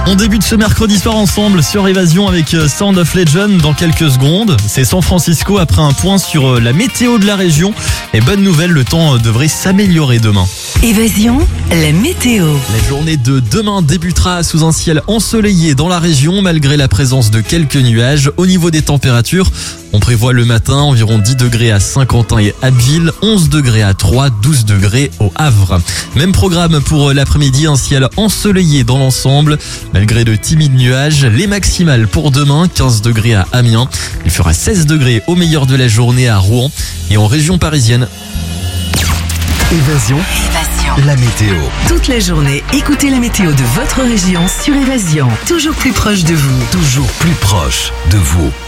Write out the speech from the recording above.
On débute ce mercredi soir ensemble sur Évasion avec Sound of Legend dans quelques secondes. C'est San Francisco après un point sur la météo de la région. Et bonne nouvelle, le temps devrait s'améliorer demain. Évasion, la météo. La journée de demain débutera sous un ciel ensoleillé dans la région malgré la présence de quelques nuages. Au niveau des températures, on prévoit le matin environ 10 degrés à Saint-Quentin et Abbeville, 11 degrés à Troyes, 12 degrés au Havre. Même programme pour l'après-midi, un ciel ensoleillé dans l'ensemble. Malgré de timides nuages, les maximales pour demain, 15 degrés à Amiens. Il fera 16 degrés au meilleur de la journée à Rouen et en région parisienne. Évasion, la météo. Toute la journée, écoutez la météo de votre région sur Évasion. Toujours plus proche de vous. Toujours plus proche de vous.